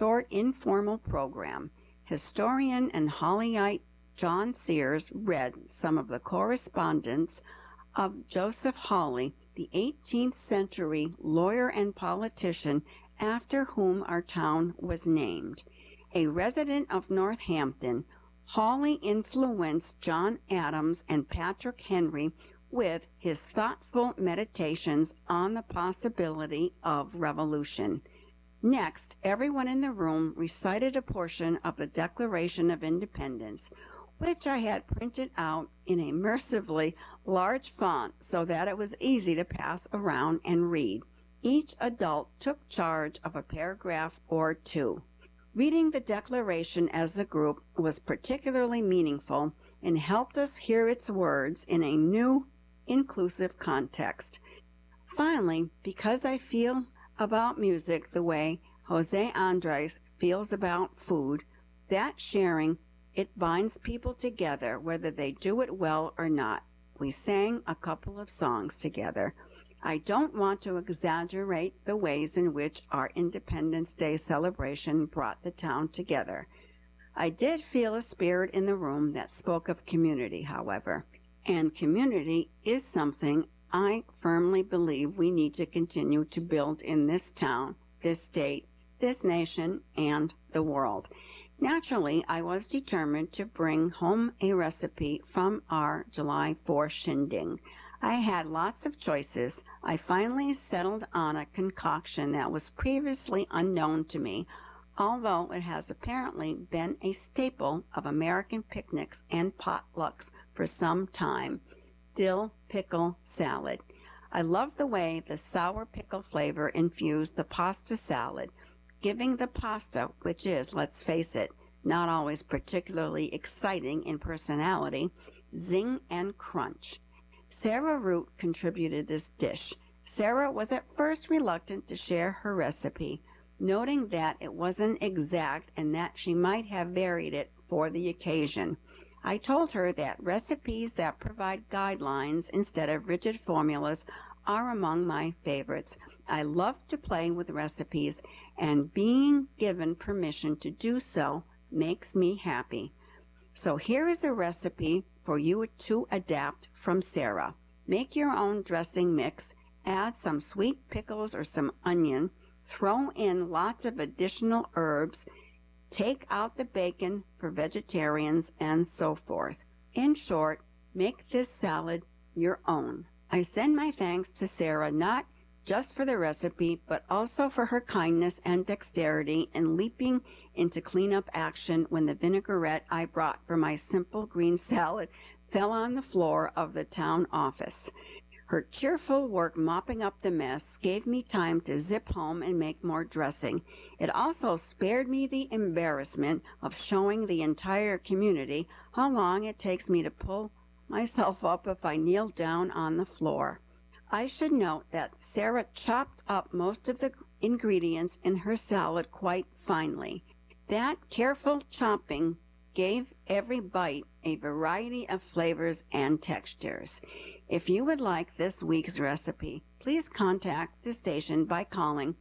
short informal program. Historian and Hollyite John Sears read some of the correspondence of Joseph Hawley, the 18th century lawyer and politician after whom our town was named. A resident of Northampton, Hawley influenced John Adams and Patrick Henry with his thoughtful meditations on the possibility of revolution. Next, everyone in the room recited a portion of the Declaration of Independence, which I had printed out in a mercifully large font so that it was easy to pass around and read. Each adult took charge of a paragraph or two. Reading the Declaration as a group was particularly meaningful and helped us hear its words in a new, inclusive context. Finally, because I feel about music the way Jose Andres feels about food, that sharing, it binds people together whether they do it well or not. We sang a couple of songs together. I don't want to exaggerate the ways in which our Independence Day celebration brought the town together. I did feel a spirit in the room that spoke of community, however, and community is something I firmly believe we need to continue to build in this town, this state, this nation, and the world. Naturally, I was determined to bring home a recipe from our July 4th shindig. I had lots of choices. I finally settled on a concoction that was previously unknown to me, although it has apparently been a staple of American picnics and potlucks for some time. Dill pickle salad. I love the way the sour pickle flavor infused the pasta salad, giving the pasta, which is, let's face it, not always particularly exciting in personality, zing and crunch. Sarah Root contributed this dish. Sarah was at first reluctant to share her recipe, noting that it wasn't exact and that she might have varied it for the occasion. I told her that recipes that provide guidelines instead of rigid formulas are among my favorites. I love to play with recipes, and being given permission to do so makes me happy. So here is a recipe for you to adapt from Sarah. Make your own dressing mix, add some sweet pickles or some onion, throw in lots of additional herbs, take out the bacon for vegetarians, and so forth. In short, make this salad your own. I send my thanks to Sarah not just for the recipe, but also for her kindness and dexterity in leaping into cleanup action when the vinaigrette I brought for my simple green salad fell on the floor of the town office. Her cheerful work mopping up the mess gave me time to zip home and make more dressing. It also spared me the embarrassment of showing the entire community how long it takes me to pull myself up if I kneel down on the floor. I should note that Sarah chopped up most of the ingredients in her salad quite finely. That careful chopping gave every bite a variety of flavors and textures. If you would like this week's recipe, please contact the station by calling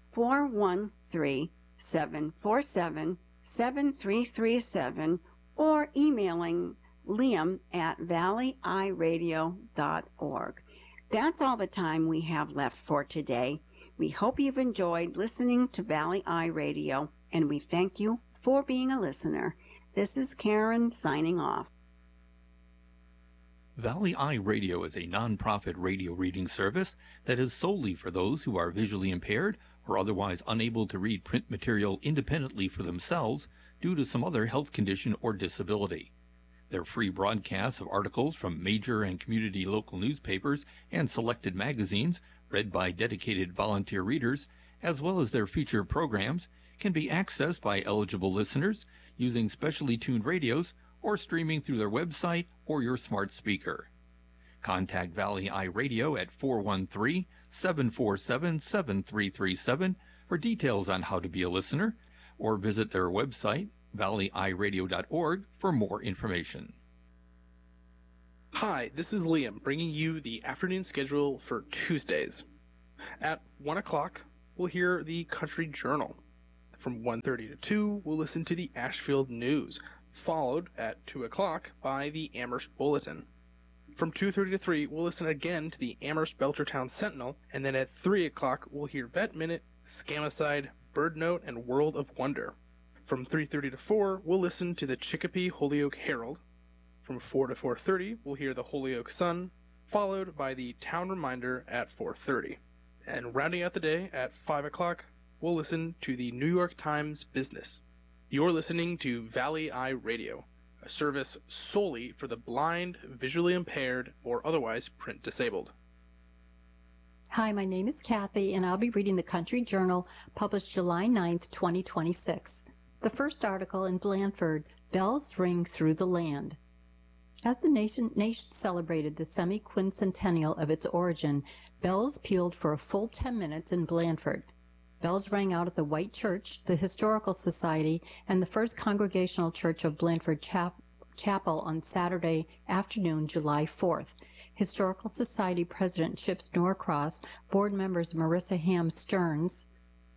413-747-7337 or emailing liam@valleyiradio.org. That's all the time we have left for today. We hope you've enjoyed listening to Valley Eye Radio, and we thank you for being a listener. This is Karen signing off. Valley Eye Radio is a non-profit radio reading service that is solely for those who are visually impaired or otherwise unable to read print material independently for themselves due to some other health condition or disability. Their free broadcasts of articles from major and community local newspapers and selected magazines, read by dedicated volunteer readers, as well as their featured programs, can be accessed by eligible listeners using specially tuned radios or streaming through their website or your smart speaker. Contact Valley Eye Radio at 413-747-7337 for details on how to be a listener, or visit their website, valleyiradio.org, for more information. Hi, this is Liam, bringing you the afternoon schedule for Tuesdays. At 1 o'clock, we'll hear the Country Journal. From 1:30 to 2, we'll listen to the Ashfield News, followed at 2 o'clock by the Amherst Bulletin. From 2:30 to 3, we'll listen again to the Amherst Belchertown Sentinel, and then at 3 o'clock, we'll hear Vet Minute, Scamicide, Bird Note, and World of Wonder. From 3:30 to 4, we'll listen to the Chicopee Holyoke Herald. From 4 to 4:30, we'll hear the Holyoke Sun, followed by the Town Reminder at 4:30. And rounding out the day at 5 o'clock, we'll listen to the New York Times Business. You're listening to Valley Eye Radio, a service solely for the blind, visually impaired, or otherwise print disabled. Hi, my name is Kathy, and I'll be reading the Country Journal, published July 9th, 2026. The first article in Blandford, Bells Ring Through the Land. As the nation celebrated the semi-quincentennial of its origin, bells pealed for a full 10 minutes in Blandford. Bells rang out at the White Church, the Historical Society, and the First Congregational Church of Blandford Chapel on Saturday afternoon, July 4th. Historical Society President Chips Norcross, board members Marissa Ham Stearns,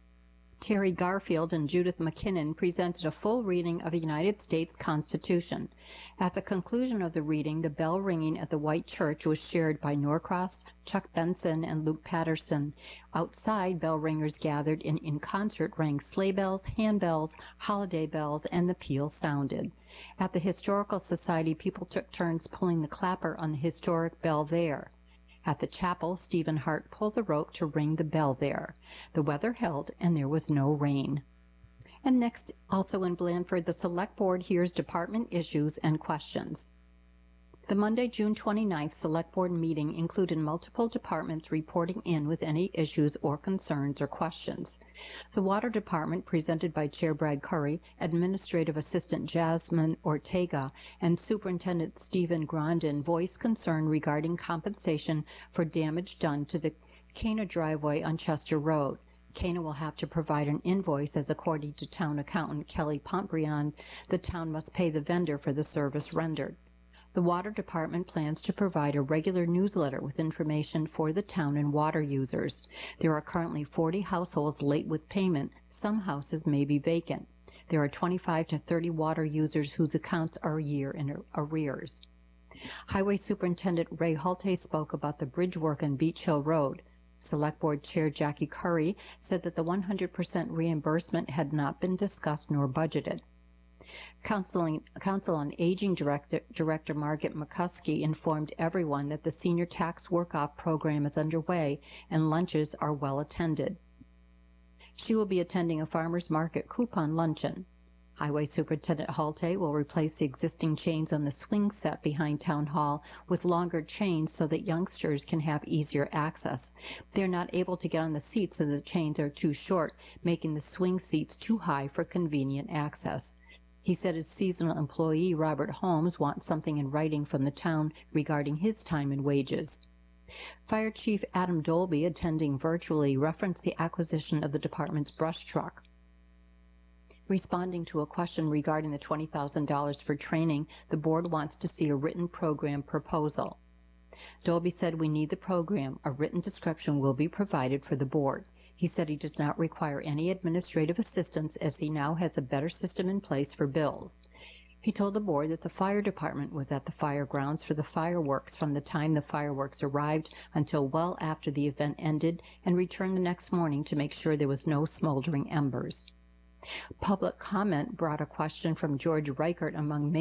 Terry Garfield, and Judith McKinnon presented a full reading of the United States Constitution. At the conclusion of the reading, the bell ringing at the White Church was shared by Norcross, Chuck Benson, and Luke Patterson. Outside, bell ringers gathered and in concert rang sleigh bells, handbells, holiday bells, and the peal sounded. At the Historical Society, people took turns pulling the clapper on the historic bell there. At the chapel, Stephen Hart pulled the rope to ring the bell there. The weather held, and there was no rain. And next, also in Blandford, the Select Board hears department issues and questions. The Monday, June 29th Select Board meeting included multiple departments reporting in with any issues or concerns or questions. The Water Department, presented by Chair Brad Curry, Administrative Assistant Jasmine Ortega, and Superintendent Stephen Grondin, voiced concern regarding compensation for damage done to the Cana driveway on Chester Road. Cana will have to provide an invoice, as according to Town Accountant Kelly Pontbriand, the town must pay the vendor for the service rendered. The Water Department plans to provide a regular newsletter with information for the town and water users. There are currently 40 households late with payment. Some houses may be vacant. There are 25 to 30 water users whose accounts are a year in arrears. Highway Superintendent Ray Hulte spoke about the bridge work on Beach Hill Road. Select Board Chair Jackie Curry said that the 100% reimbursement had not been discussed nor budgeted. Council on Aging Director Margaret McCuskey informed everyone that the Senior Tax Work-Off program is underway and lunches are well attended. She will be attending a farmers market coupon luncheon. Highway Superintendent Hulte will replace the existing chains on the swing set behind Town Hall with longer chains so that youngsters can have easier access. They're not able to get on the seats and the chains are too short, making the swing seats too high for convenient access. He said his seasonal employee, Robert Holmes, wants something in writing from the town regarding his time and wages. Fire Chief Adam Dolby, attending virtually, referenced the acquisition of the department's brush truck. Responding to a question regarding the $20,000 for training, the board wants to see a written program proposal. Dolby said, "We need the program. A written description will be provided for the board." He said he does not require any administrative assistance as he now has a better system in place for bills. He told the board that the fire department was at the fire grounds for the fireworks from the time the fireworks arrived until well after the event ended, and returned the next morning to make sure there was no smoldering embers. Public comment brought a question from George Reichert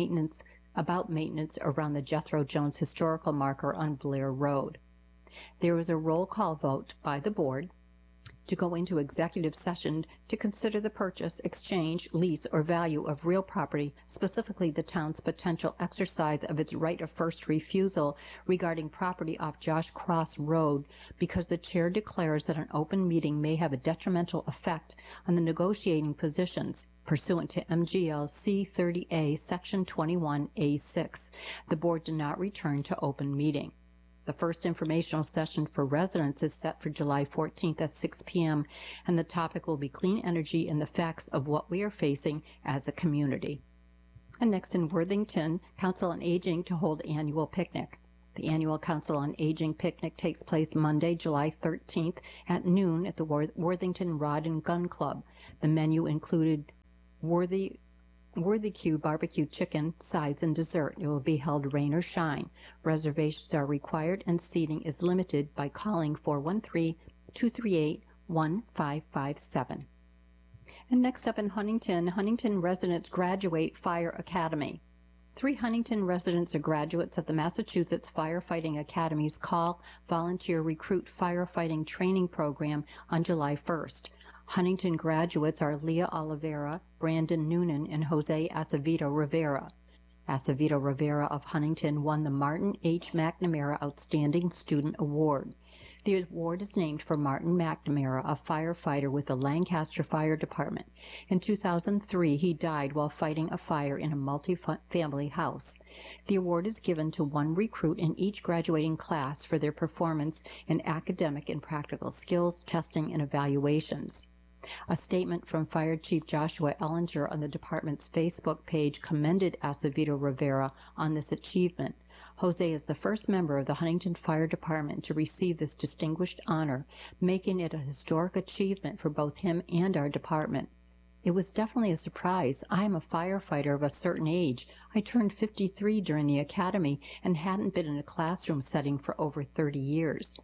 about maintenance around the Jethro Jones historical marker on Blair Road. There was a roll call vote by the board to go into executive session to consider the purchase, exchange, lease, or value of real property, specifically the town's potential exercise of its right of first refusal regarding property off Josh Cross Road, because the chair declares that an open meeting may have a detrimental effect on the negotiating positions pursuant to MGL C30A Section 21A6. The board did not return to open meeting. The first informational session for residents is set for July 14th at 6 p.m., and the topic will be clean energy and the facts of what we are facing as a community. And next in Worthington, Council on Aging to hold annual picnic. The annual Council on Aging picnic takes place Monday, July 13th at noon at the Worthington Rod and Gun Club. The menu included Worthy Q barbecue chicken, sides, and dessert. It will be held rain or shine. Reservations are required and seating is limited by calling 413-238-1557. And next up in Huntington residents graduate Fire Academy. 3 Huntington residents are graduates of the Massachusetts Firefighting Academy's Call Volunteer Recruit Firefighting Training Program on July 1st. Huntington graduates are Leah Oliveira, Brandon Noonan, and Jose Acevedo Rivera. Acevedo Rivera of Huntington won the Martin H. McNamara Outstanding Student Award. The award is named for Martin McNamara, a firefighter with the Lancaster Fire Department. In 2003, he died while fighting a fire in a multi-family house. The award is given to 1 recruit in each graduating class for their performance in academic and practical skills, testing, and evaluations. A statement from Fire Chief Joshua Ellinger on the department's Facebook page commended Acevedo Rivera on this achievement. Jose is the first member of the Huntington Fire Department to receive this distinguished honor, making it a historic achievement for both him and our department. It was definitely a surprise. I am a firefighter of a certain age. I turned 53 during the academy and hadn't been in a classroom setting for over 30 years.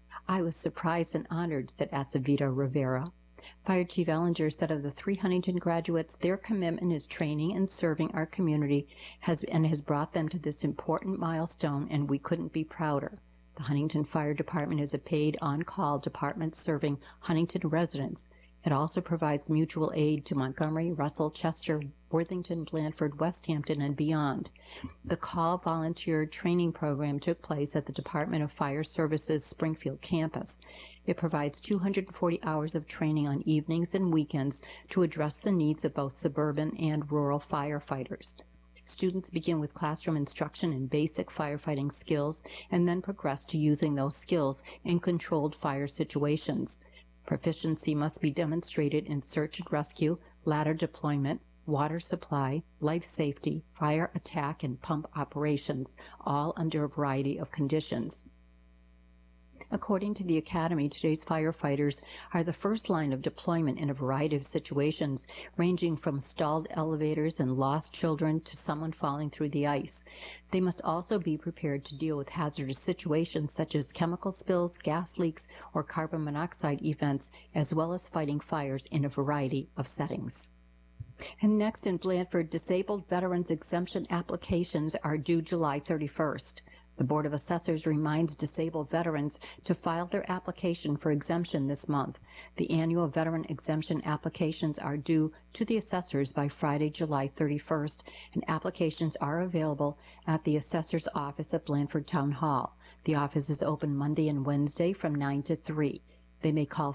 I was surprised and honored, said Acevedo Rivera. Fire Chief Ellinger said of the 3 Huntington graduates, their commitment is training and serving our community has brought them to this important milestone, and we couldn't be prouder. The Huntington Fire Department is a paid on-call department serving Huntington residents. It also provides mutual aid to Montgomery, Russell, Chester, Worthington, Blandford, West Hampton, and beyond. The Call Volunteer Training Program took place at the Department of Fire Services Springfield campus. It provides 240 hours of training on evenings and weekends to address the needs of both suburban and rural firefighters. Students begin with classroom instruction in basic firefighting skills and then progress to using those skills in controlled fire situations. Proficiency must be demonstrated in search and rescue, ladder deployment, water supply, life safety, fire attack, and pump operations, all under a variety of conditions. According to the Academy, today's firefighters are the first line of deployment in a variety of situations, ranging from stalled elevators and lost children to someone falling through the ice. They must also be prepared to deal with hazardous situations such as chemical spills, gas leaks, or carbon monoxide events, as well as fighting fires in a variety of settings. And next in Blandford, disabled veterans exemption applications are due July 31st. The Board of Assessors reminds disabled veterans to file their application for exemption this month. The annual veteran exemption applications are due to the assessors by Friday, July 31st, and applications are available at the assessor's office at Blandford Town Hall. The office is open Monday and Wednesday from 9 to 3. They may call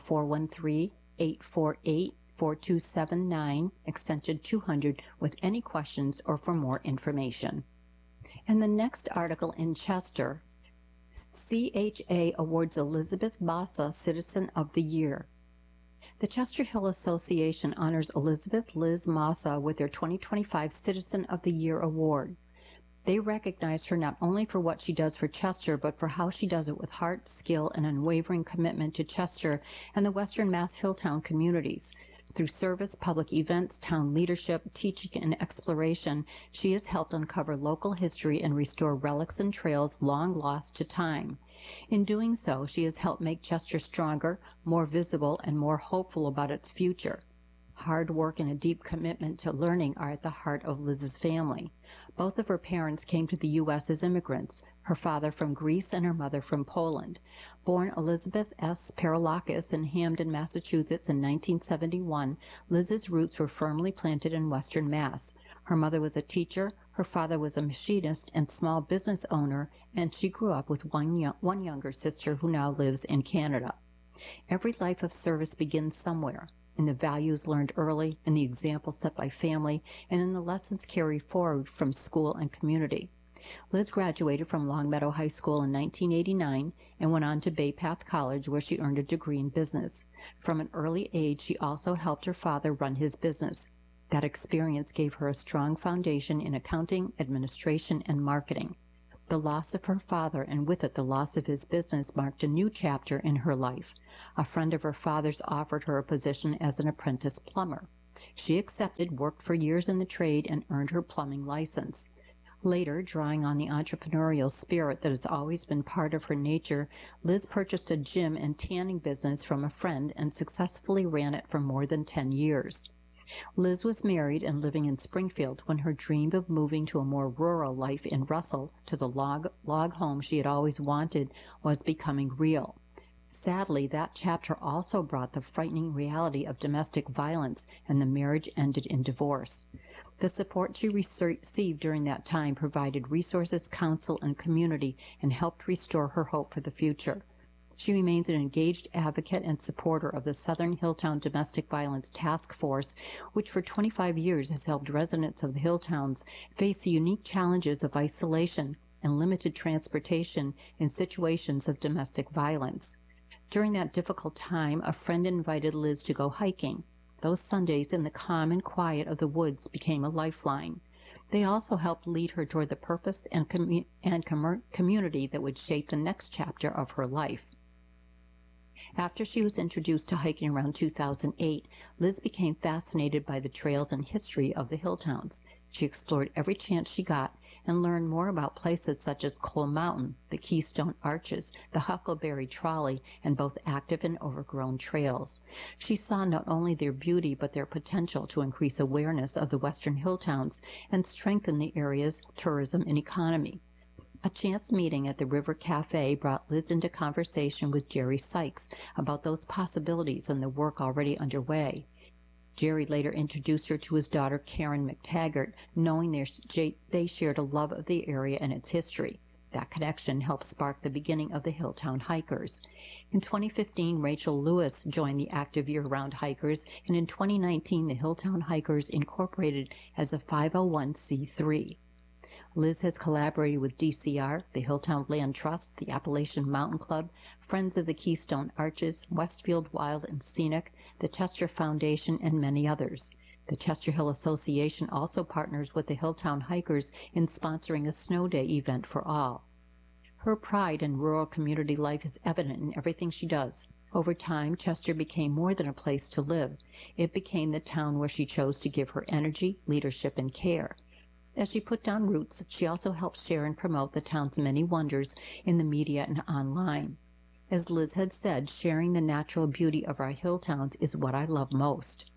413-848-4279, extension 200, with any questions or for more information. And the next article in Chester, CHA awards Elizabeth Massa Citizen of the Year. The Chester Hill Association honors Elizabeth Liz Massa with their 2025 Citizen of the Year Award. They recognize her not only for what she does for Chester, but for how she does it with heart, skill, and unwavering commitment to Chester and the Western Mass Hilltown communities. Through service, public events, town leadership, teaching, and exploration, she has helped uncover local history and restore relics and trails long lost to time. In doing so, she has helped make Chester stronger, more visible, and more hopeful about its future. Hard work and a deep commitment to learning are at the heart of Liz's family. Both of her parents came to the U.S. as immigrants, her father from Greece and her mother from Poland. Born Elizabeth S. Paralakis in Hamden, Massachusetts in 1971, Liz's roots were firmly planted in Western Mass. Her mother was a teacher, her father was a machinist and small business owner, and she grew up with one younger sister who now lives in Canada. Every life of service begins somewhere, in the values learned early, in the example set by family, and in the lessons carried forward from school and community. Liz graduated from Longmeadow High School in 1989 and went on to Bay Path College, where she earned a degree in business. From an early age, she also helped her father run his business. That experience gave her a strong foundation in accounting, administration, and marketing. The loss of her father, and with it the loss of his business, marked a new chapter in her life. A friend of her father's offered her a position as an apprentice plumber. She accepted, worked for years in the trade, and earned her plumbing license. Later, drawing on the entrepreneurial spirit that has always been part of her nature, Liz purchased a gym and tanning business from a friend and successfully ran it for more than 10 years. Liz was married and living in Springfield when her dream of moving to a more rural life in Russell, to the log home she had always wanted, was becoming real. Sadly, that chapter also brought the frightening reality of domestic violence, and the marriage ended in divorce. The support she received during that time provided resources, counsel, and community, and helped restore her hope for the future. She remains an engaged advocate and supporter of the Southern Hilltown Domestic Violence Task Force, which for 25 years has helped residents of the Hilltowns face the unique challenges of isolation and limited transportation in situations of domestic violence. During that difficult time, a friend invited Liz to go hiking. Those Sundays in the calm and quiet of the woods became a lifeline. They also helped lead her toward the purpose and community that would shape the next chapter of her life. After she was introduced to hiking around 2008, Liz became fascinated by the trails and history of the Hilltowns. She explored every chance she got and learned more about places such as Coal Mountain, the Keystone Arches, the Huckleberry Trolley, and both active and overgrown trails. She saw not only their beauty but their potential to increase awareness of the Western Hilltowns and strengthen the area's tourism and economy. A chance meeting at the River Cafe brought Liz into conversation with Jerry Sykes about those possibilities and the work already underway. Jerry later introduced her to his daughter Karen McTaggart, knowing they shared a love of the area and its history. That connection helped spark the beginning of the Hilltown Hikers. In 2015, Rachel Lewis joined the active year-round hikers, and in 2019, the Hilltown Hikers incorporated as a 501c3. Liz has collaborated with DCR, the Hilltown Land Trust, the Appalachian Mountain Club, Friends of the Keystone Arches, Westfield Wild and Scenic, the Chester Foundation, and many others. The Chester Hill Association also partners with the Hilltown Hikers in sponsoring a snow day event for all. Her pride in rural community life is evident in everything she does. Over time, Chester became more than a place to live. It became the town where she chose to give her energy, leadership, and care. As she put down roots, she also helped share and promote the town's many wonders in the media and online. As Liz had said, sharing the natural beauty of our Hilltowns is what I love most.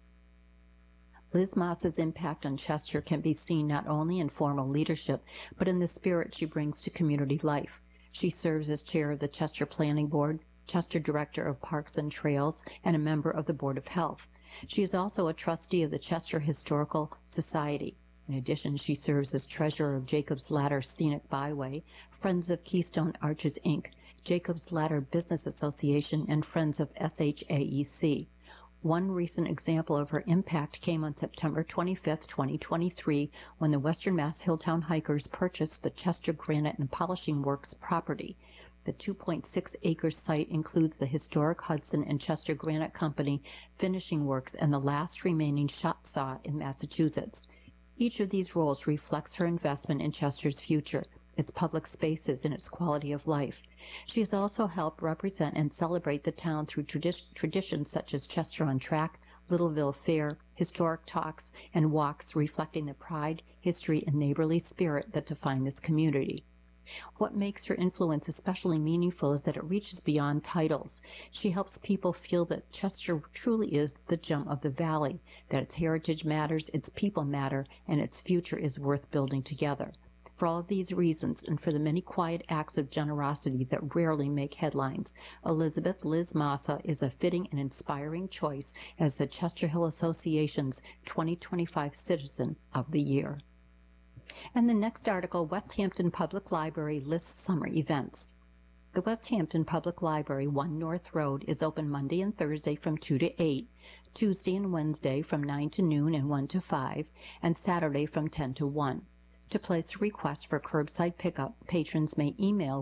Liz Maas's impact on Chester can be seen not only in formal leadership, but in the spirit she brings to community life. She serves as chair of the Chester Planning Board, Chester Director of Parks and Trails, and a member of the Board of Health. She is also a trustee of the Chester Historical Society. In addition, she serves as treasurer of Jacob's Ladder Scenic Byway, Friends of Keystone Arches, Inc., Jacob's Ladder Business Association, and Friends of SHAEC. One recent example of her impact came on September 25, 2023, when the Western Mass Hilltown Hikers purchased the Chester Granite and Polishing Works property. The 2.6-acre site includes the historic Hudson and Chester Granite Company finishing works and the last remaining shot saw in Massachusetts. Each of these roles reflects her investment in Chester's future, its public spaces, and its quality of life. She has also helped represent and celebrate the town through traditions such as Chester on Track, Littleville Fair, historic talks, and walks reflecting the pride, history, and neighborly spirit that define this community. What makes her influence especially meaningful is that it reaches beyond titles. She helps people feel that Chester truly is the gem of the valley, that its heritage matters, its people matter, and its future is worth building together. For all of these reasons, and for the many quiet acts of generosity that rarely make headlines, Elizabeth Liz Maasa is a fitting and inspiring choice as the Chester Hill Association's 2025 Citizen of the Year. And the next article, West Hampton Public Library lists summer events. The West Hampton Public Library, 1 North Road, is open Monday and Thursday from 2 to 8, Tuesday and Wednesday from 9 to noon and 1 to 5, and Saturday from 10 to 1. To place a request for curbside pickup, patrons may email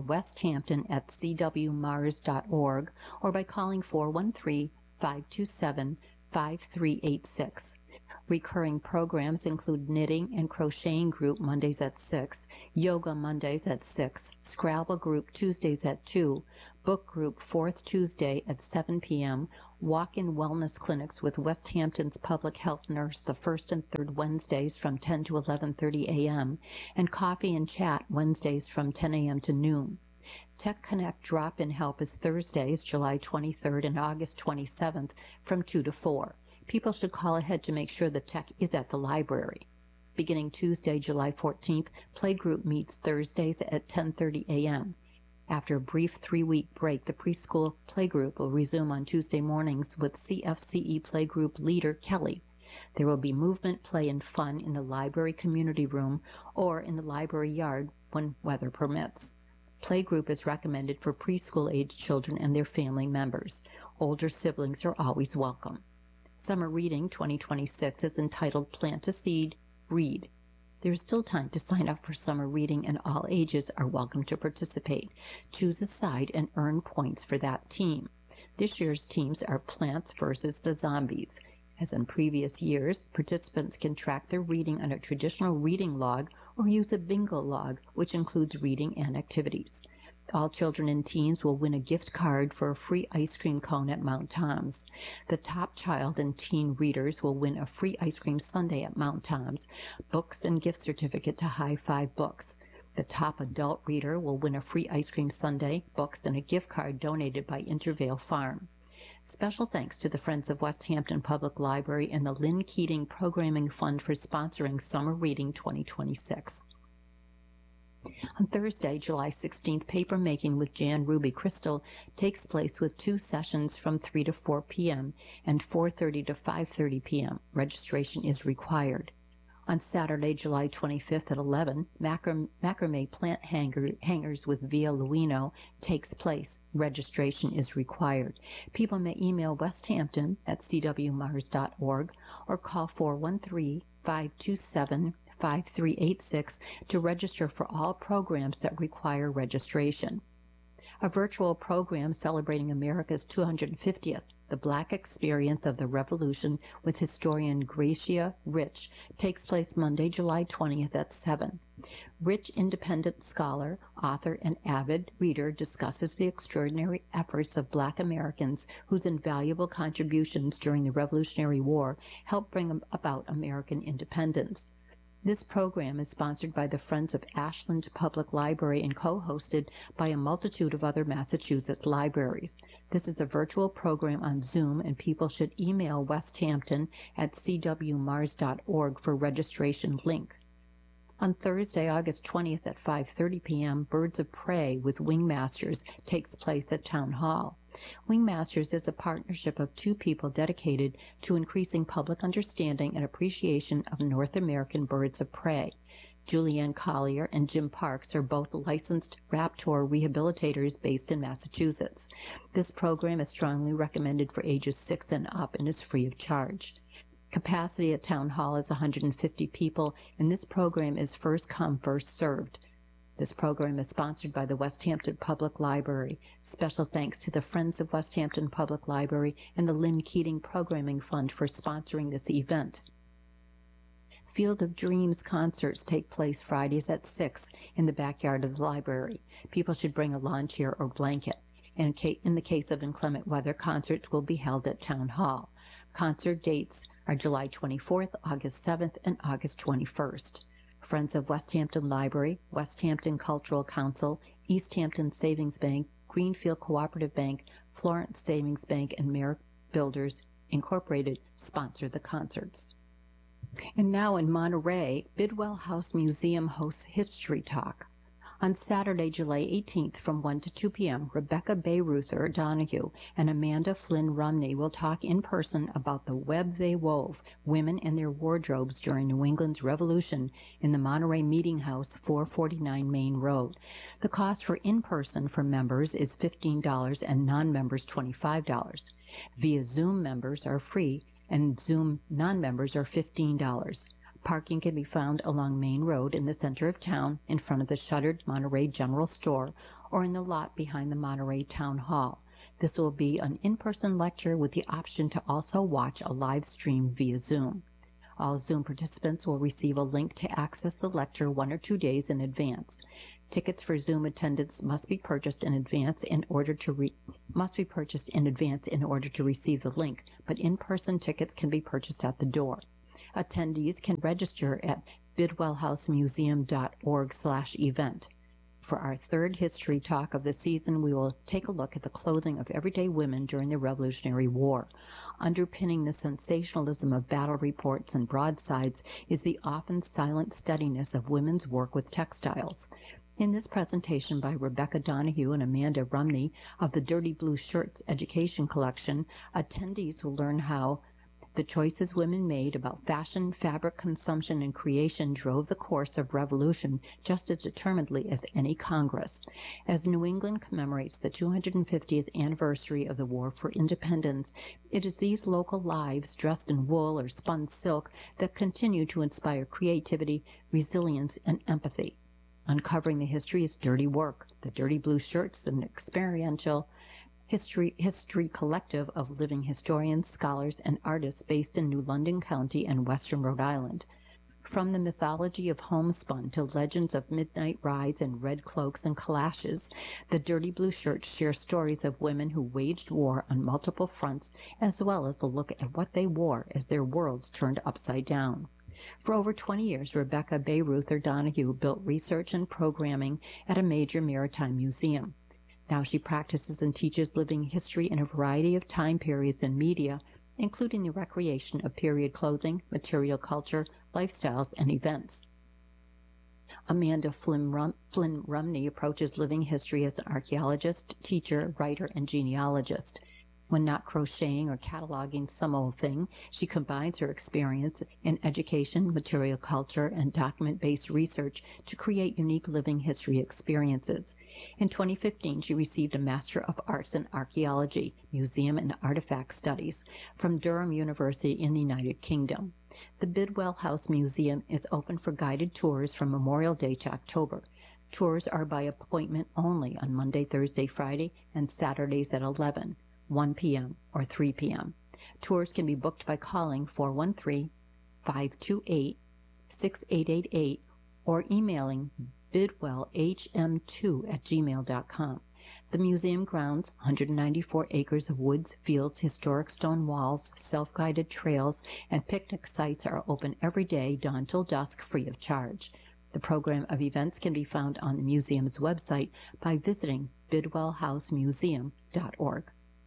westhampton@cwmars.org or by calling 413-527-5386. Recurring programs include knitting and crocheting group Mondays at 6, yoga Mondays at 6, Scrabble group Tuesdays at 2, book group fourth Tuesday at 7 p.m., walk-in wellness clinics with West Hampton's public health nurse the first and third Wednesdays from 10 to 11:30 a.m., and coffee and chat Wednesdays from 10 a.m. to noon. Tech Connect drop-in help is Thursdays, July 23rd and August 27th from 2 to 4. People should call ahead to make sure the tech is at the library. Beginning Tuesday, July 14th, Playgroup meets Thursdays at 10:30 a.m. After a brief 3-week break, the preschool playgroup will resume on Tuesday mornings with CFCE playgroup leader Kelly. There will be movement, play, and fun in the library community room or in the library yard when weather permits. Playgroup is recommended for preschool-age children and their family members. Older siblings are always welcome. Summer Reading 2026 is entitled Plant a Seed, Read. There is still time to sign up for summer reading, and all ages are welcome to participate. Choose a side and earn points for that team. This year's teams are Plants versus the Zombies. As in previous years, participants can track their reading on a traditional reading log or use a bingo log, which includes reading and activities. All children and teens will win a gift card for a free ice cream cone at Mount Tom's. The top child and teen readers will win a free ice cream sundae at Mount Tom's, books and gift certificate to High Five Books. The top adult reader will win a free ice cream sundae, books, and a gift card donated by Intervale Farm. Special thanks to the Friends of West Hampton Public Library and the Lynn Keating Programming Fund for sponsoring Summer Reading 2026. On Thursday, July 16th, Paper Making with Jan Ruby Crystal takes place with 2 sessions from 3 to 4 p.m. and 4:30 to 5:30 p.m. Registration is required. On Saturday, July 25th at 11, Macrame Plant Hangers with Via Luino takes place. Registration is required. People may email westhampton@cwmars.org or call 413-527-5386 to register for all programs that require registration. A virtual program celebrating America's 250th, the Black Experience of the Revolution with historian Gracia Rich, takes place Monday, July 20th at 7. Rich, independent scholar, author, and avid reader, discusses the extraordinary efforts of Black Americans whose invaluable contributions during the Revolutionary War helped bring about American independence. This program is sponsored by the Friends of Ashland Public Library and co-hosted by a multitude of other Massachusetts libraries. This is a virtual program on Zoom, and people should email westhampton@cwmars.org for registration link. On Thursday, August 20th at 5:30 p.m., Birds of Prey with Wingmasters takes place at Town Hall. Wingmasters is a partnership of 2 people dedicated to increasing public understanding and appreciation of North American birds of prey. Julianne Collier and Jim Parks are both licensed raptor rehabilitators based in Massachusetts. This program is strongly recommended for ages 6 and up and is free of charge. Capacity at Town Hall is 150 people, and this program is first come, first served. This program is sponsored by the West Hampton Public Library. Special thanks to the Friends of West Hampton Public Library and the Lynn Keating Programming Fund for sponsoring this event. Field of Dreams concerts take place Fridays at 6 in the backyard of the library. People should bring a lawn chair or blanket. In the case of inclement weather, concerts will be held at Town Hall. Concert dates are July 24th, August 7th, and August 21st. Friends of West Hampton Library, West Hampton Cultural Council, East Hampton Savings Bank, Greenfield Cooperative Bank, Florence Savings Bank, and Merrick Builders, Incorporated sponsor the concerts. And now in Monterey, Bidwell House Museum hosts History Talk. On Saturday, July 18th from 1 to 2 p.m., Rebecca Bayruther Donahue and Amanda Flynn Rumney will talk in person about the web they wove, women and their wardrobes during New England's Revolution in the Monterey Meeting House, 449 Main Road. The cost for in-person for members is $15 and non-members $25. Via Zoom members are free, and Zoom non-members are $15. Parking can be found along Main Road in the center of town in front of the shuttered Monterey General Store or in the lot behind the Monterey Town Hall. This will be an in-person lecture with the option to also watch a live stream via Zoom. All Zoom participants will receive a link to access the lecture 1 or 2 days in advance. Tickets for Zoom attendance must be purchased in advance in order to receive the link, but in-person tickets can be purchased at the door. Attendees can register at bidwellhousemuseum.org/event. For our third history talk of the season, we will take a look at the clothing of everyday women during the Revolutionary War. Underpinning the sensationalism of battle reports and broadsides is the often silent steadiness of women's work with textiles. In this presentation by Rebecca Donahue and Amanda Rumney of the Dirty Blue Shirts Education Collection, attendees will learn how the choices women made about fashion, fabric consumption, and creation drove the course of revolution just as determinedly as any Congress. As New England commemorates the 250th anniversary of the War for Independence, it is these local lives dressed in wool or spun silk that continue to inspire creativity, resilience, and empathy. Uncovering the history is dirty work. The Dirty Blue Shirts, an experiential history collective of living historians, scholars, and artists based in New London County and western Rhode Island. From the mythology of homespun to legends of midnight rides and red cloaks and calashes, the Dirty Blue Shirts share stories of women who waged war on multiple fronts, as well as a look at what they wore as their worlds turned upside down. For over 20 years, Rebecca Bayruther Donahue built research and programming at a major maritime museum. Now she practices and teaches living history in a variety of time periods and media, including the recreation of period clothing, material culture, lifestyles, and events. Amanda Flynn Rumney approaches living history as an archaeologist, teacher, writer, and genealogist. When not crocheting or cataloging some old thing, she combines her experience in education, material culture, and document-based research to create unique living history experiences. In 2015, she received a Master of Arts in Archaeology, Museum and Artifact Studies from Durham University in the United Kingdom. The Bidwell House Museum is open for guided tours from Memorial Day to October. Tours are by appointment only on Monday, Thursday, Friday, and Saturdays at 11, 1 p.m., or 3 p.m. Tours can be booked by calling 413-528-6888 or emailing bidwellhm2@gmail.com. The museum grounds, 194 acres of woods, fields, historic stone walls, self-guided trails, and picnic sites are open every day, dawn till dusk, free of charge. The program of events can be found on the museum's website by visiting bidwellhousemuseum.org.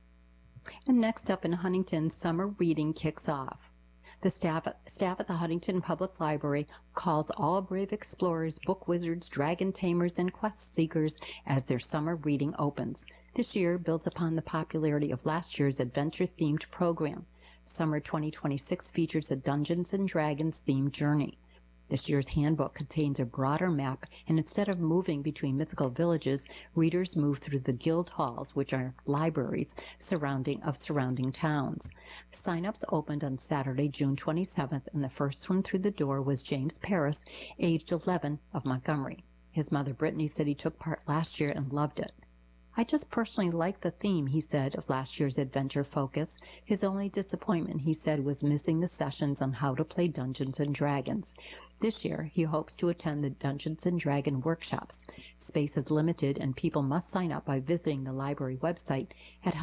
And next up in Huntington, summer reading kicks off. The staff at the Huntington Public Library calls all brave explorers, book wizards, dragon tamers, and quest seekers as their summer reading opens. This year builds upon the popularity of last year's adventure-themed program. Summer 2026 features a Dungeons & Dragons themed journey. This year's handbook contains a broader map, and instead of moving between mythical villages, readers move through the guild halls, which are libraries surrounding towns. Sign-ups opened on Saturday, June 27th, and the first one through the door was James Paris, aged 11, of Montgomery. His mother, Brittany, said he took part last year and loved it. I just personally like the theme, he said, of last year's adventure focus. His only disappointment, he said, was missing the sessions on how to play Dungeons & Dragons. This year, he hopes to attend the Dungeons & Dragon workshops. Space is limited, and people must sign up by visiting the library website at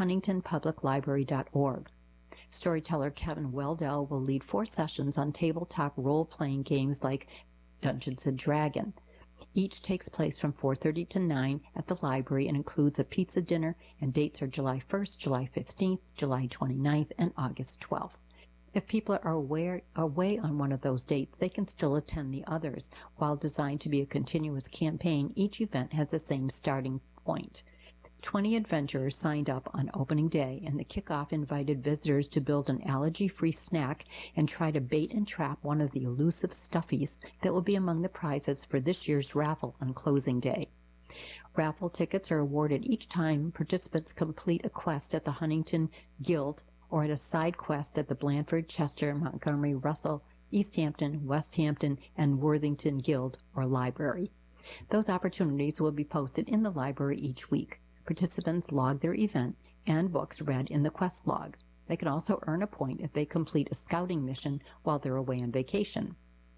huntingtonpubliclibrary.org. Storyteller Kevin Weldell will lead 4 sessions on tabletop role-playing games like Dungeons & Dragon. Each takes place from 4:30 to 9 at the library and includes a pizza dinner, and dates are July 1st, July 15th, July 29th, and August 12th. If people are away on one of those dates, they can still attend the others. While designed to be a continuous campaign, each event has the same starting point. 20 adventurers signed up on opening day, and the kickoff invited visitors to build an allergy-free snack and try to bait and trap one of the elusive stuffies that will be among the prizes for this year's raffle on closing day. Raffle tickets are awarded each time participants complete a quest at the Huntington Guild or at a side quest at the Blandford, Chester, Montgomery, Russell, East Hampton, West Hampton, and Worthington Guild or Library. Those opportunities will be posted in the library each week. Participants log their event and books read in the quest log. They can also earn a point if they complete a scouting mission while they're away on vacation.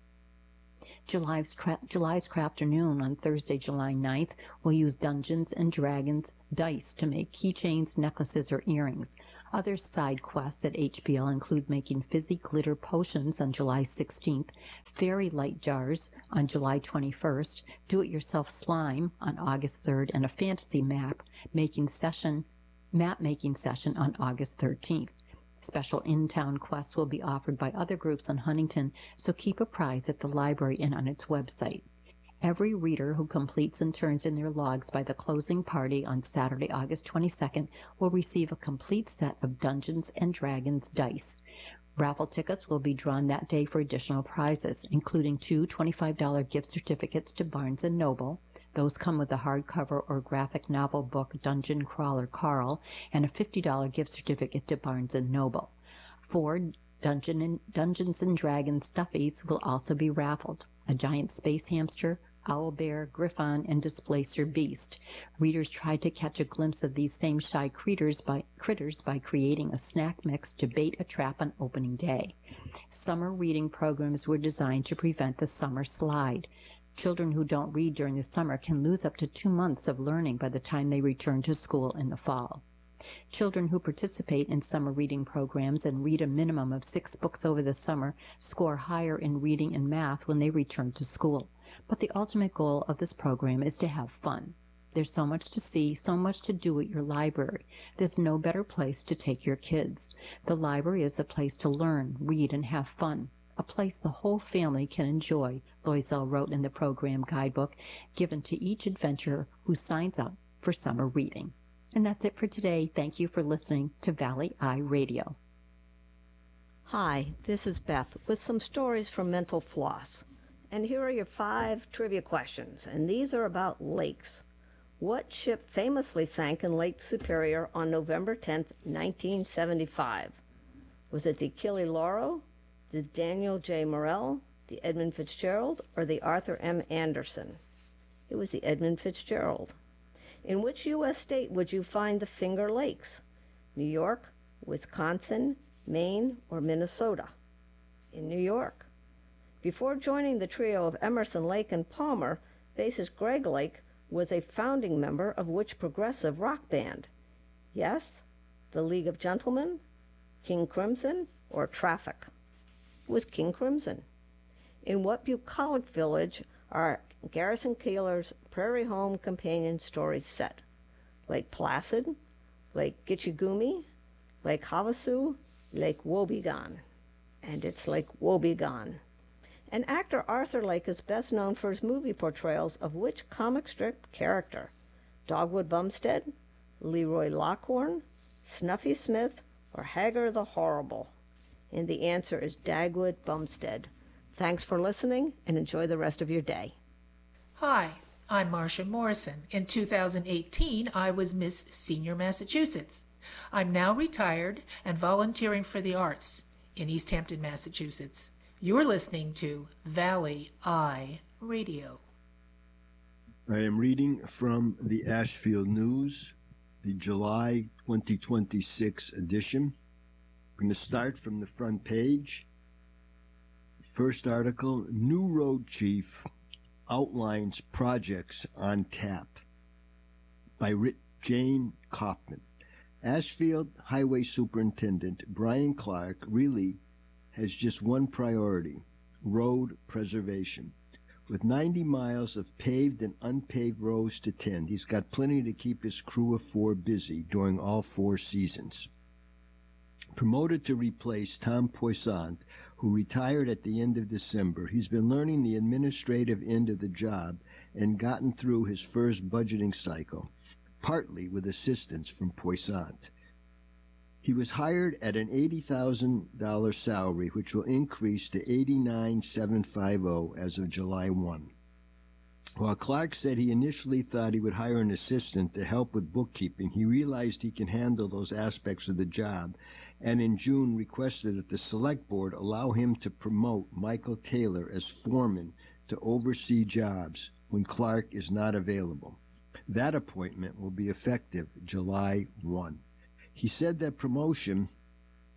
July's Crafternoon on Thursday, July 9th will use Dungeons & Dragons dice to make keychains, necklaces, or earrings. Other side quests at HBL include making fizzy glitter potions on July 16th, fairy light jars on July 21st, do-it-yourself slime on August 3rd, and a fantasy map making session on August 13th. Special in-town quests will be offered by other groups on Huntington, so keep apprised at the library and on its website. Every reader who completes and turns in their logs by the closing party on Saturday, August 22nd will receive a complete set of Dungeons & Dragons dice. Raffle tickets will be drawn that day for additional prizes, including 2 $25 gift certificates to Barnes & Noble. Those come with a hardcover or graphic novel book, Dungeon Crawler Carl, and a $50 gift certificate to Barnes & Noble. 4 Dungeons & Dragons stuffies will also be raffled: a giant space hamster, owlbear, griffon, and displacer beast. Readers tried to catch a glimpse of these same shy critters by creating a snack mix to bait a trap on opening day. Summer reading programs were designed to prevent the summer slide. Children who don't read during the summer can lose up to 2 months of learning by the time they return to school in the fall. Children who participate in summer reading programs and read a minimum of 6 books over the summer score higher in reading and math when they return to school. But the ultimate goal of this program is to have fun. There's so much to see, so much to do at your library. There's no better place to take your kids. The library is a place to learn, read, and have fun. A place the whole family can enjoy, Loisel wrote in the program guidebook given to each adventurer who signs up for summer reading. And that's it for today. Thank you for listening to Valley Eye Radio. Hi, this is Beth with some stories from Mental Floss. And here are your 5 trivia questions, and these are about lakes. What ship famously sank in Lake Superior on November 10, 1975? Was it the Achille Lauro, the Daniel J. Morrell, the Edmund Fitzgerald, or the Arthur M. Anderson? It was the Edmund Fitzgerald. In which U.S. state would you find the Finger Lakes? New York, Wisconsin, Maine, or Minnesota? In New York. Before joining the trio of Emerson, Lake, and Palmer, bassist Greg Lake was a founding member of which progressive rock band? Yes, the League of Gentlemen, King Crimson, or Traffic? It was King Crimson. In what bucolic village are Garrison Keillor's Prairie Home companion stories set? Lake Placid, Lake Gitchigumi, Lake Havasu, Lake Wobegon. And it's Lake Wobegon. And actor Arthur Lake is best known for his movie portrayals of which comic strip character? Dogwood Bumstead, Leroy Lockhorn, Snuffy Smith, or Hagar the Horrible? And the answer is Dagwood Bumstead. Thanks for listening, and enjoy the rest of your day. Hi, I'm Marcia Morrison. In 2018, I was Miss Senior Massachusetts. I'm now retired and volunteering for the arts in East Hampton, Massachusetts. You're listening to Valley Eye Radio. I am reading from the Ashfield News, the July 2026 edition. I'm going to start from the front page. First article, New Road Chief outlines projects on tap by Jane Kaufman. Ashfield Highway Superintendent Brian Clark really has just one priority: road preservation. With 90 miles of paved and unpaved roads to tend, he's got plenty to keep his crew of 4 busy during all 4 seasons. Promoted to replace Tom Poissant, who retired at the end of December, he's been learning the administrative end of the job and gotten through his first budgeting cycle, partly with assistance from Poissant. He was hired at an $80,000 salary, which will increase to $89,750 as of July 1. While Clark said he initially thought he would hire an assistant to help with bookkeeping, he realized he can handle those aspects of the job, and in June requested that the Select Board allow him to promote Michael Taylor as foreman to oversee jobs when Clark is not available. That appointment will be effective July 1. He said that promotion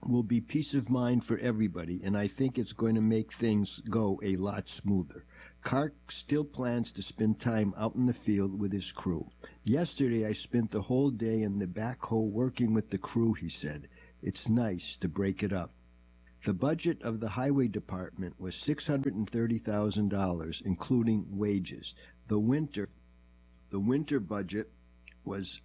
will be peace of mind for everybody, and I think it's going to make things go a lot smoother. Clark still plans to spend time out in the field with his crew. Yesterday I spent the whole day in the backhoe working with the crew, he said. It's nice to break it up. The budget of the highway department was $630,000, including wages. The winter budget was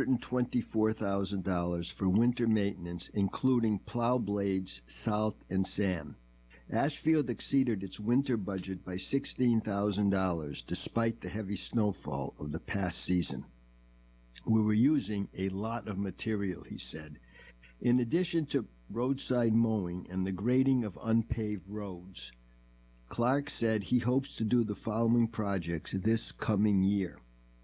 $124,000 for winter maintenance, including plow blades, salt, and sand. Ashfield exceeded its winter budget by $16,000 despite the heavy snowfall of the past season. We were using a lot of material, he said. In addition to roadside mowing and the grading of unpaved roads, Clark said he hopes to do the following projects this coming year.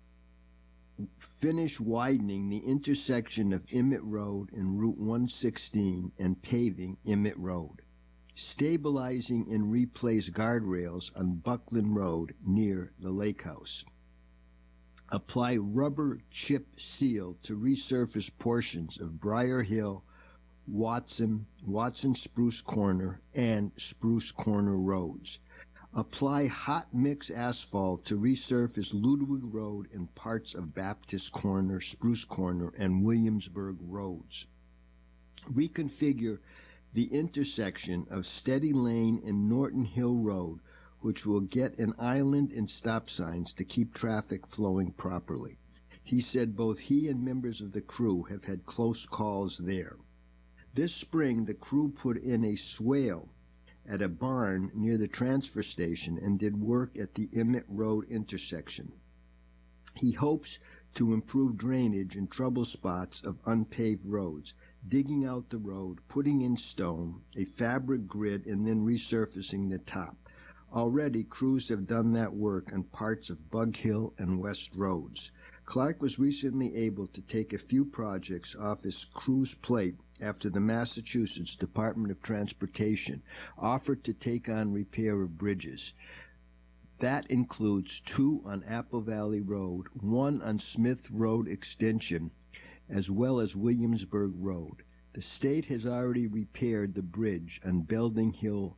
Finish widening the intersection of Emmett Road and Route 116 and paving Emmett Road. Stabilizing and replace guardrails on Buckland Road near the lake house. Apply rubber chip seal to resurface portions of Briar Hill, Watson Spruce Corner, and Spruce Corner roads. Apply hot mix asphalt to resurface Ludwig Road and parts of Baptist Corner, Spruce Corner, and Williamsburg roads. Reconfigure the intersection of Steady Lane and Norton Hill Road, which will get an island and stop signs to keep traffic flowing properly. He said both he and members of the crew have had close calls there. This spring, the crew put in a swale at a barn near the transfer station and did work at the Emmett Road intersection. He hopes to improve drainage in trouble spots of unpaved roads, digging out the road, putting in stone, a fabric grid, and then resurfacing the top. Already, crews have done that work on parts of Bug Hill and West Roads. Clark was recently able to take a few projects off his crew's plate after the Massachusetts Department of Transportation offered to take on repair of bridges. That includes 2 on Apple Valley Road, 1 on Smith Road Extension, as well as Williamsburg Road. The state has already repaired the bridge on Beldingville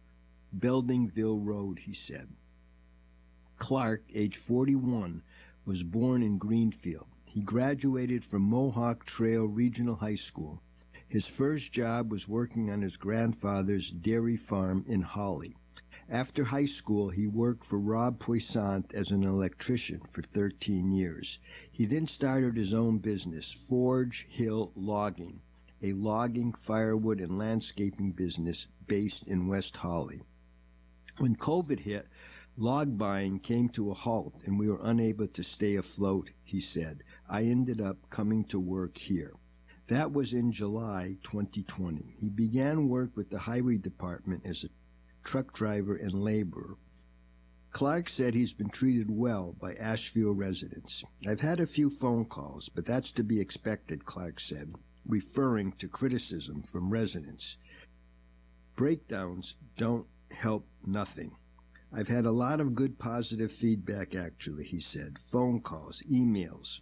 Road, he said. Clark, age 41, was born in Greenfield. He graduated from Mohawk Trail Regional High School. His first job was working on his grandfather's dairy farm in Holly. After high school, he worked for Rob Poissant as an electrician for 13 years. He then started his own business, Forge Hill Logging, a logging, firewood, and landscaping business based in West Holly. When COVID hit, log buying came to a halt and we were unable to stay afloat, he said. I ended up coming to work here. That was in July 2020. He began work with the Highway Department as a truck driver and laborer. Clark said he's been treated well by Ashfield residents. I've had a few phone calls, but that's to be expected, Clark said, referring to criticism from residents. Breakdowns don't help nothing. I've had a lot of good positive feedback, actually, he said. Phone calls, emails,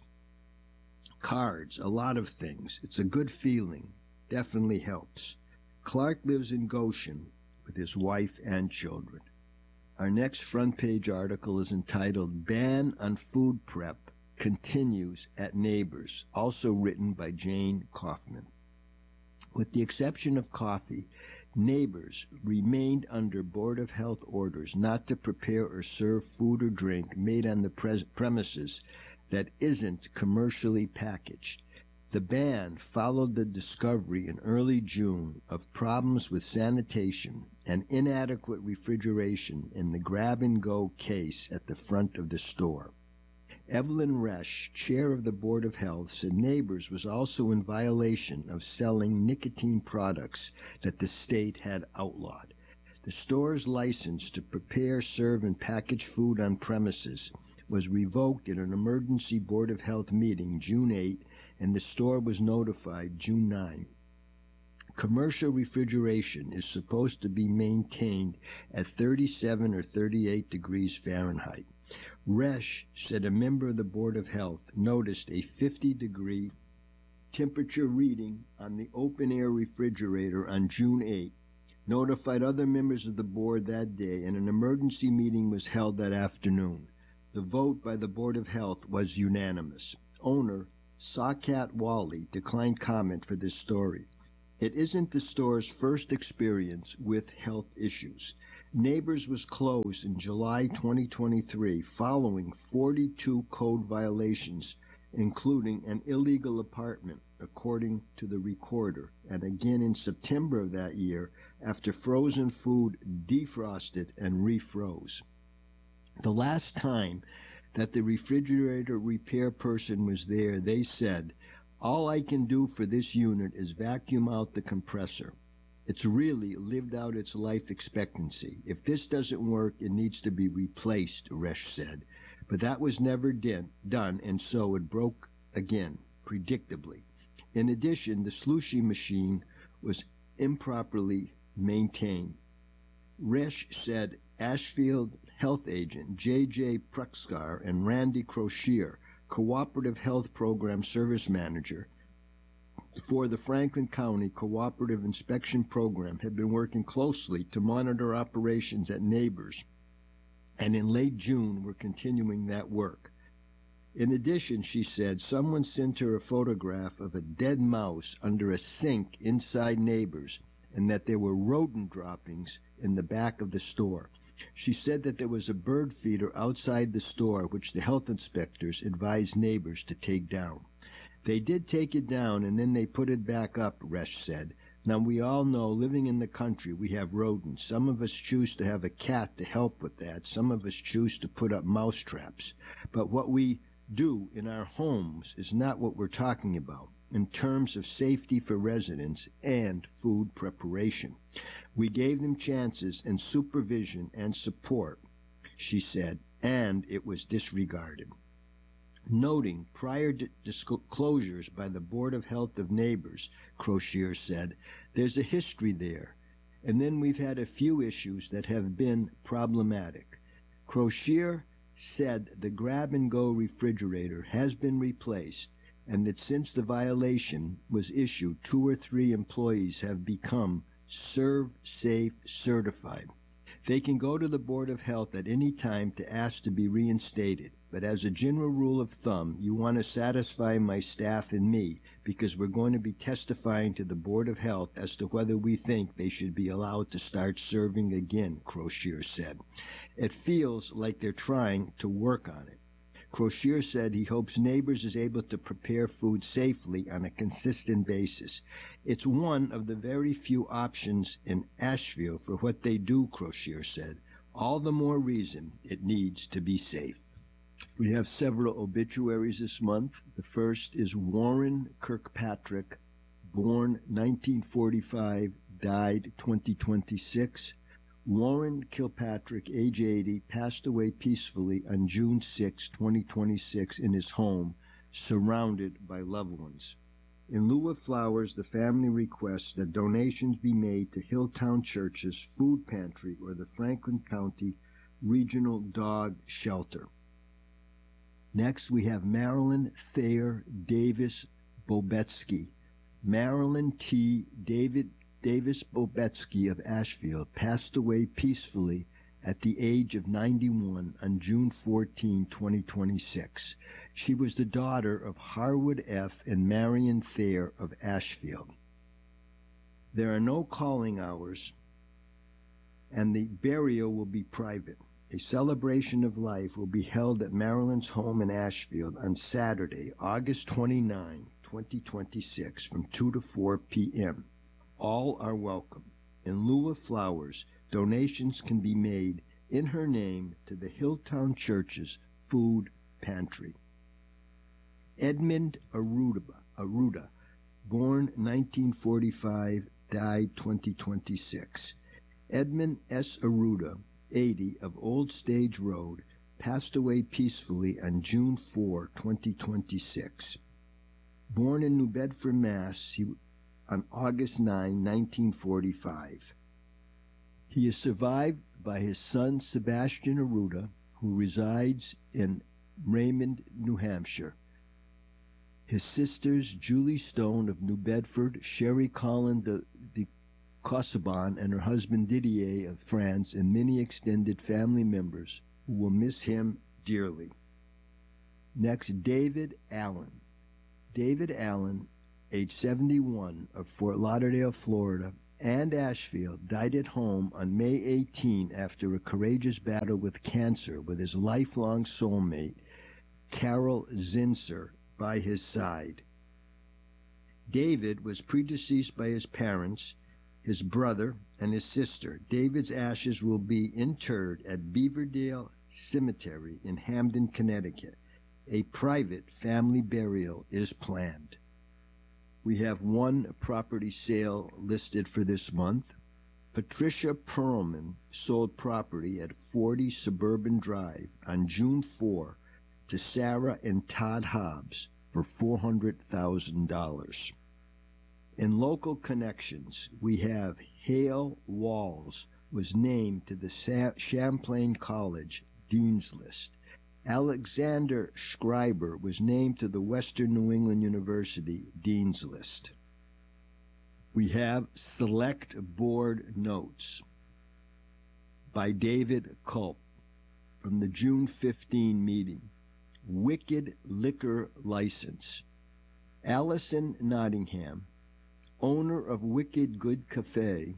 cards, a lot of things. It's a good feeling. Definitely helps. Clark lives in Goshen with his wife and children. Our next front page article is entitled Ban on Food Prep Continues at Neighbors, also written by Jane Kaufman. With the exception of coffee, Neighbors remained under Board of Health orders not to prepare or serve food or drink made on the premises that isn't commercially packaged. The ban followed the discovery in early June of problems with sanitation and inadequate refrigeration in the grab-and-go case at the front of the store. Evelyn Resch, chair of the Board of Health, said Neighbors was also in violation of selling nicotine products that the state had outlawed. The store's license to prepare, serve, and package food on premises was revoked at an emergency Board of Health meeting June 8, and the store was notified June 9. Commercial refrigeration is supposed to be maintained at 37 or 38 degrees Fahrenheit. Resch said a member of the Board of Health noticed a 50-degree temperature reading on the open-air refrigerator on June 8, notified other members of the board that day, and an emergency meeting was held that afternoon. The vote by the Board of Health was unanimous. Owner Sakat Wali declined comment for this story. It isn't the store's first experience with health issues. Neighbors was closed in July 2023 following 42 code violations, including an illegal apartment, according to the recorder, and again in September of that year after frozen food defrosted and refroze. The last time that the refrigerator repair person was there, they said, "All I can do for this unit is vacuum out the compressor. It's really lived out its life expectancy. If this doesn't work, it needs to be replaced," Resch said. But that was never done, and so it broke again, predictably. In addition, the slushy machine was improperly maintained. Resch said Ashfield health agent J.J. Pruxkar and Randy Crocier, Cooperative Health Program Service Manager for the Franklin County Cooperative Inspection Program, had been working closely to monitor operations at Neighbors, and in late June were continuing that work. In addition, she said, someone sent her a photograph of a dead mouse under a sink inside Neighbors, and that there were rodent droppings in the back of the store. She said that there was a bird feeder outside the store, which the health inspectors advised Neighbors to take down. They did take it down, and then they put it back up, Resch said. Now, we all know, living in the country, we have rodents. Some of us choose to have a cat to help with that. Some of us choose to put up mouse traps. But what we do in our homes is not what we're talking about in terms of safety for residents and food preparation. We gave them chances and supervision and support, she said, and it was disregarded. Noting prior disclosures by the Board of Health of Neighbors, Crocier said, there's a history there, and then we've had a few issues that have been problematic. Crocier said the grab-and-go refrigerator has been replaced, and that since the violation was issued, 2 or 3 employees have become ServSafe certified. They can go to the Board of Health at any time to ask to be reinstated, but as a general rule of thumb, you want to satisfy my staff and me, because we're going to be testifying to the Board of Health as to whether we think they should be allowed to start serving again, Crocier said. It feels like they're trying to work on it. Crocier said he hopes Neighbors is able to prepare food safely on a consistent basis. It's one of the very few options in Ashfield for what they do, Crocier said. All the more reason it needs to be safe. We have several obituaries this month. The first is Warren Kirkpatrick, born 1945, died 2026. Warren Kilpatrick, age 80, passed away peacefully on June 6, 2026 in his home, surrounded by loved ones. In lieu of flowers, the family requests that donations be made to Hilltown Church's food pantry or the Franklin County Regional Dog Shelter. Next, we have Marilyn Thayer Davis Bobetsky. Marilyn T. Davis Bobetsky of Ashfield passed away peacefully at the age of 91 on June 14, 2026. She was the daughter of Harwood F. and Marion Thayer of Ashfield. There are no calling hours, and the burial will be private. A celebration of life will be held at Marilyn's home in Ashfield on Saturday, August 29, 2026, from 2 to 4 p.m. All are welcome. In lieu of flowers, donations can be made in her name to the Hilltown Church's food pantry. Edmund Arruda, born 1945, died 2026. Edmund S. Arruda, 80, of Old Stage Road, passed away peacefully on June 4, 2026. Born in New Bedford, Mass., on August 9, 1945. He is survived by his son Sebastian Arruda, who resides in Raymond, New Hampshire. His sisters, Julie Stone of New Bedford, Sherry Collin de Casaubon, and her husband Didier of France, and many extended family members who will miss him dearly. Next, David Allen. David Allen, age 71, of Fort Lauderdale, Florida, and Ashfield, died at home on May 18 after a courageous battle with cancer with his lifelong soulmate, Carol Zinser, by his side. David was predeceased by his parents, his brother, and his sister. David's ashes will be interred at Beaverdale Cemetery in Hamden, Connecticut. A private family burial is planned. We have one property sale listed for this month. Patricia Perlman sold property at 40 Suburban Drive on June 4 to Sarah and Todd Hobbs for $400,000. In local connections, we have Hale Walls was named to the Champlain College Dean's List. Alexander Schreiber was named to the Western New England University Dean's List. We have Select Board Notes by David Culp from the June 15 meeting. Wicked Liquor License. Allison Nottingham, owner of Wicked Good Cafe,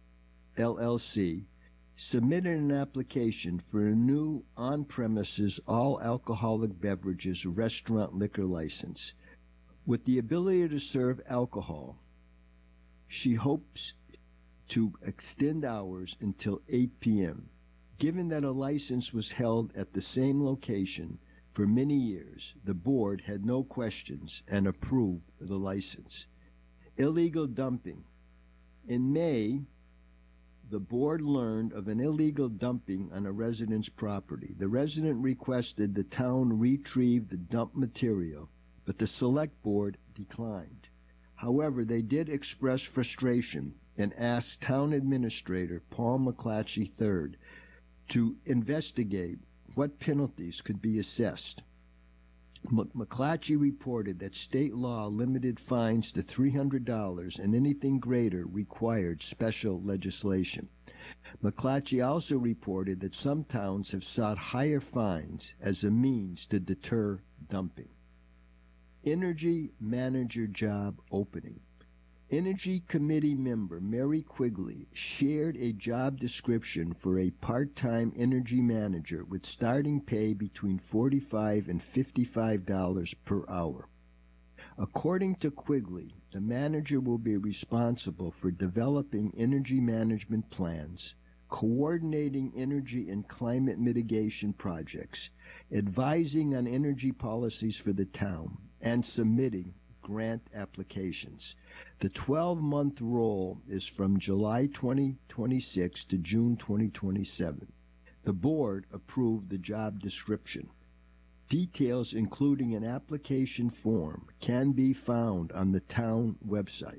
LLC, submitted an application for a new on-premises all-alcoholic beverages restaurant liquor license. With the ability to serve alcohol, she hopes to extend hours until 8 p.m. Given that a license was held at the same location for many years, the board had no questions and approved the license. Illegal dumping. In May, the board learned of an illegal dumping on a resident's property. The resident requested the town retrieve the dumped material, but the select board declined. However, they did express frustration and asked town administrator Paul McClatchy III to investigate what penalties could be assessed. McClatchy reported that state law limited fines to $300 and anything greater required special legislation. McClatchy also reported that some towns have sought higher fines as a means to deter dumping. Energy Manager Job Opening. Energy Committee member Mary Quigley shared a job description for a part-time energy manager with starting pay between $45 and $55 per hour. According to Quigley, the manager will be responsible for developing energy management plans, coordinating energy and climate mitigation projects, advising on energy policies for the town, and submitting grant applications. The 12-month role is from July 2026 to June 2027. The board approved the job description. Details, including an application form, can be found on the town website.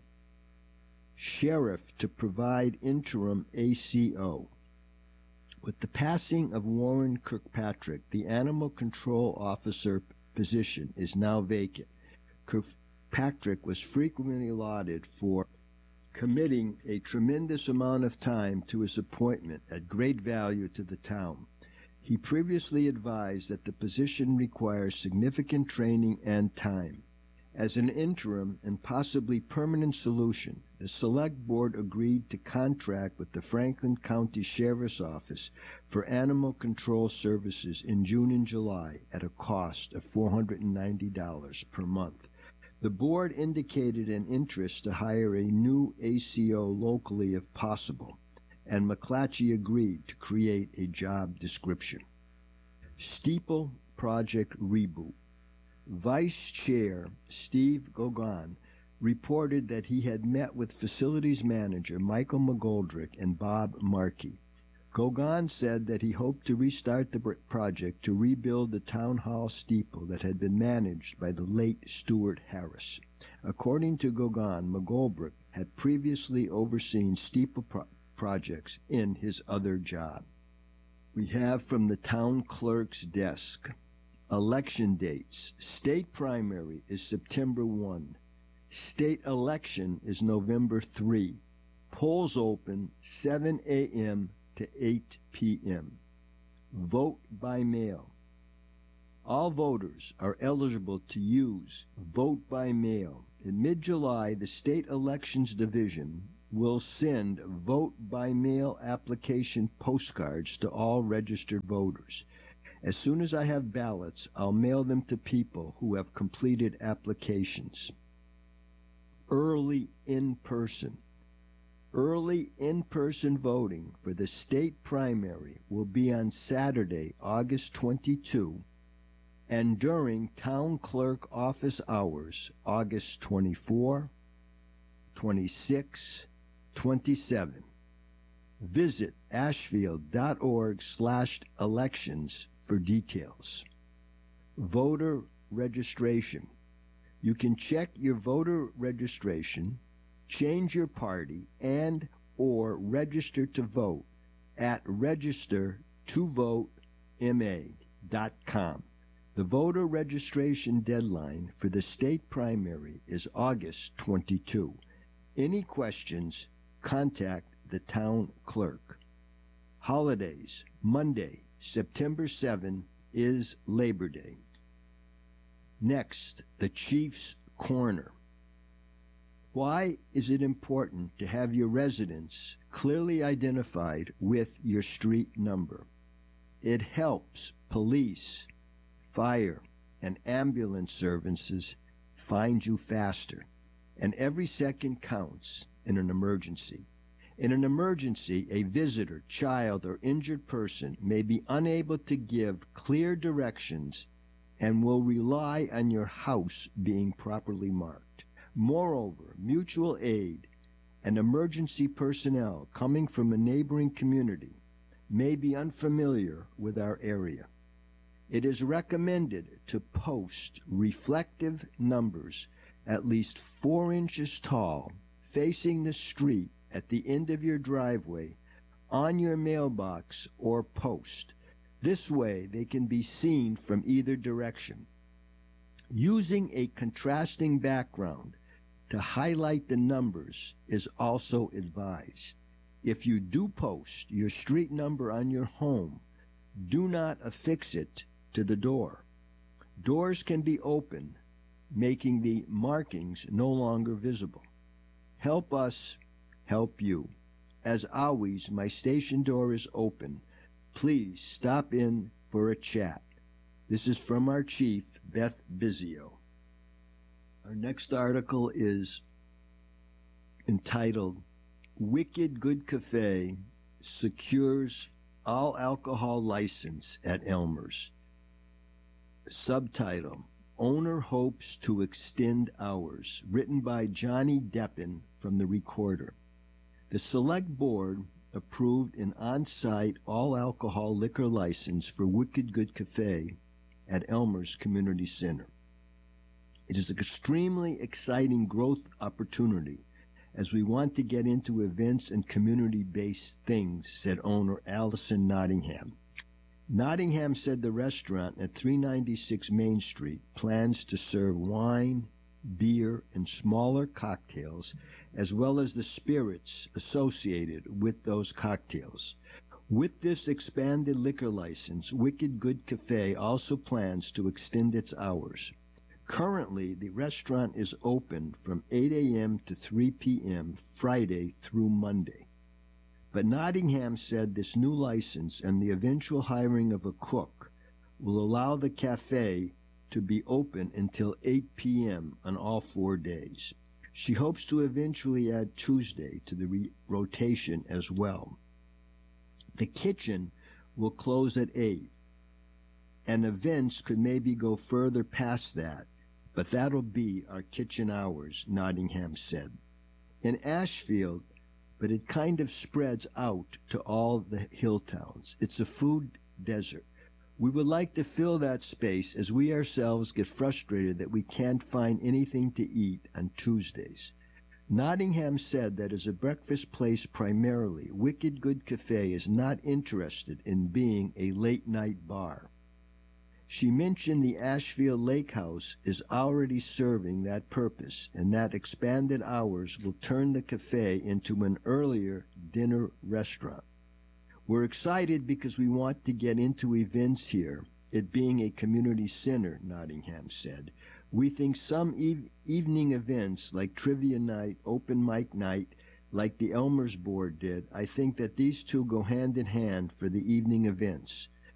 Sheriff to provide interim ACO. With the passing of Warren Kirkpatrick, the animal control officer position is now vacant. Kirkpatrick was frequently lauded for committing a tremendous amount of time to his appointment at great value to the town. He previously advised that the position requires significant training and time. As an interim and possibly permanent solution, the Select Board agreed to contract with the Franklin County Sheriff's Office for animal control services in June and July at a cost of $490 per month. The board indicated an interest to hire a new ACO locally if possible, and McClatchy agreed to create a job description. Steeple Project Reboot. Vice Chair Steve Gogan reported that he had met with facilities manager Michael McGoldrick and Bob Markey. Gogan said that he hoped to restart the project to rebuild the town hall steeple that had been managed by the late Stuart Harris. According to Gogan, McGoldrick had previously overseen steeple projects in his other job. We have from the town clerk's desk, Election dates. State primary is September 1. State election is November 3. Polls open 7 a.m. to 8 p.m. Vote by mail. All voters are eligible to use vote by mail. In mid-July, the State Elections Division will send vote by mail application postcards to all registered voters. As soon as I have ballots, I'll mail them to people who have completed applications. Early in-person. Early in-person voting for the state primary will be on Saturday, August 22, and during town clerk office hours, August 24, 26, 27. Visit ashfield.org/elections for details. Voter registration. You can check your voter registration, change your party, and or register to vote at register2votema.com. The voter registration deadline for the state primary is August 22. Any questions, contact the town clerk. Holidays. Monday, September 7 is Labor Day. Next, the Chief's Corner. Why is it important to have your residence clearly identified with your street number? It helps police, fire, and ambulance services find you faster, and every second counts in an emergency. In an emergency, a visitor, child, or injured person may be unable to give clear directions and will rely on your house being properly marked. Moreover, mutual aid and emergency personnel coming from a neighboring community may be unfamiliar with our area. It is recommended to post reflective numbers at least 4 inches tall facing the street at the end of your driveway, on your mailbox or post. This way they can be seen from either direction. Using a contrasting background to highlight the numbers is also advised. If you do post your street number on your home, do not affix it to the door. Doors can be open, making the markings no longer visible. Help us help you. As always, my station door is open. Please stop in for a chat. This is from our chief, Beth Bizio. Our next article is entitled, Wicked Good Cafe Secures All Alcohol License at Elmer's. Subtitle, Owner Hopes to Extend Hours, written by Johnny Deppin from the Recorder. The Select Board approved an on-site all-alcohol liquor license for Wicked Good Cafe at Elmer's Community Center. It is an extremely exciting growth opportunity as we want to get into events and community-based things, said owner Allison Nottingham. Nottingham said the restaurant at 396 Main Street plans to serve wine, beer, and smaller cocktails, as well as the spirits associated with those cocktails. With this expanded liquor license, Wicked Good Cafe also plans to extend its hours. Currently, the restaurant is open from 8 a.m. to 3 p.m. Friday through Monday. But Nottingham said this new license and the eventual hiring of a cook will allow the cafe to be open until 8 p.m. on all 4 days. She hopes to eventually add Tuesday to the rotation as well. The kitchen will close at 8, and events could maybe go further past that, but that'll be our kitchen hours, Nottingham said. In Ashfield, but it kind of spreads out to all the hill towns. It's a food desert. We would like to fill that space as we ourselves get frustrated that we can't find anything to eat on Tuesdays. Nottingham said that as a breakfast place primarily, Wicked Good Cafe is not interested in being a late-night bar. She mentioned the Ashfield Lake House is already serving that purpose, and that expanded hours will turn the cafe into an earlier dinner restaurant. We're excited because we want to get into events here, it being a community center, Nottingham said. We think some evening events like trivia night, open mic night, like the Elmer's board did, I think that these two go hand in hand for the evening events.